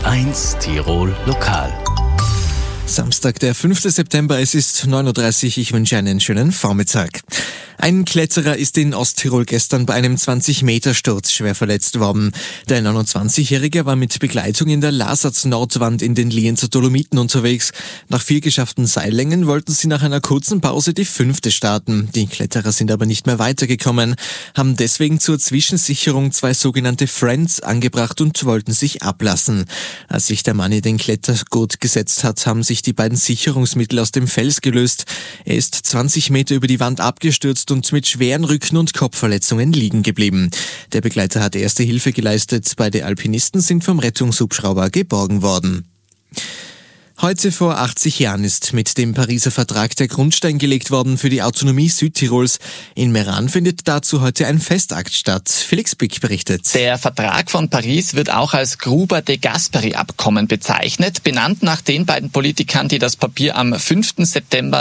U1 Tirol Lokal. Samstag, der 5. September, es ist 9.30 Uhr, ich wünsche einen schönen Vormittag. Ein Kletterer ist in Osttirol gestern bei einem 20-Meter-Sturz schwer verletzt worden. Der 29-Jährige war mit Begleitung in der Lasatz-Nordwand in den Lienzer Dolomiten unterwegs. Nach 4 geschafften Seillängen wollten sie nach einer kurzen Pause die 5. starten. Die Kletterer sind aber nicht mehr weitergekommen, haben deswegen zur Zwischensicherung 2 sogenannte Friends angebracht und wollten sich ablassen. Als sich der Mann in den Klettergurt gesetzt hat, haben sich die beiden Sicherungsmittel aus dem Fels gelöst. Er ist 20 Meter über die Wand abgestürzt und mit schweren Rücken- und Kopfverletzungen liegen geblieben. Der Begleiter hat erste Hilfe geleistet. Beide Alpinisten sind vom Rettungshubschrauber geborgen worden. Heute vor 80 Jahren ist mit dem Pariser Vertrag der Grundstein gelegt worden für die Autonomie Südtirols. In Meran findet dazu heute ein Festakt statt. Felix Bick berichtet. Der Vertrag von Paris wird auch als Gruber-de Gasperi-Abkommen bezeichnet, benannt nach den beiden Politikern, die das Papier am 5. September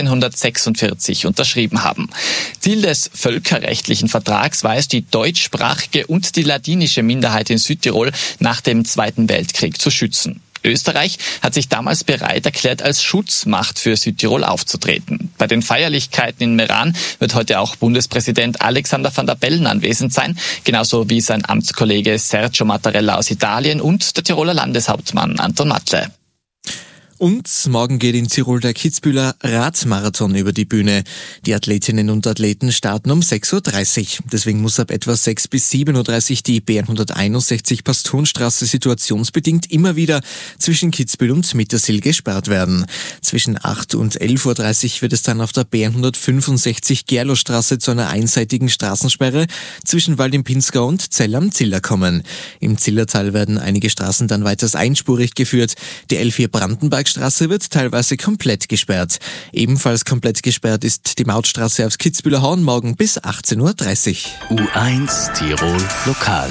1946 unterschrieben haben. Ziel des völkerrechtlichen Vertrags war es, die deutschsprachige und die ladinische Minderheit in Südtirol nach dem Zweiten Weltkrieg zu schützen. Österreich hat sich damals bereit erklärt, als Schutzmacht für Südtirol aufzutreten. Bei den Feierlichkeiten in Meran wird heute auch Bundespräsident Alexander Van der Bellen anwesend sein, genauso wie sein Amtskollege Sergio Mattarella aus Italien und der Tiroler Landeshauptmann Anton Matle. Und morgen geht in Tirol der Kitzbüheler Radmarathon über die Bühne. Die Athletinnen und Athleten starten um 6.30 Uhr. Deswegen muss ab etwa 6 bis 7.30 Uhr die B161 Pastonstraße situationsbedingt immer wieder zwischen Kitzbühel und Mittersill gesperrt werden. Zwischen 8 und 11.30 Uhr wird es dann auf der B165 Gerlostraße zu einer einseitigen Straßensperre zwischen Wald im Pinzgau und Zell am Ziller kommen. Im Zillertal werden einige Straßen dann weiters einspurig geführt. Die L4 Brandenburg Straße wird teilweise komplett gesperrt. Ebenfalls komplett gesperrt ist die Mautstraße aufs Kitzbüheler Horn morgen bis 18.30 Uhr. U1 Tirol Lokal.